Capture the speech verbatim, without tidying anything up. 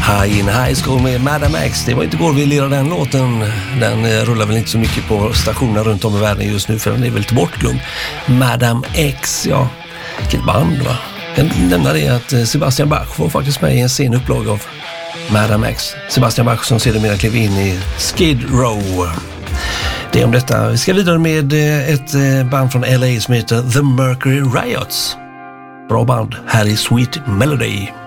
High in High School med Madame X. Det var inte igår vi lirade den låten. Den eh, rullar väl inte så mycket på stationerna runt om i världen just nu, för den är väl lite bortglömd. Madame X, ja. Vilket band, va? Jag nämner det att Sebastian Bach var faktiskt med i en sen upplag av Madame X. Sebastian Bach som sedermera klev in i Skid Row. Det är om detta. Vi ska vidare med ett band från L A som heter The Mercury Riots. Bra band. Här är Sweet Melody.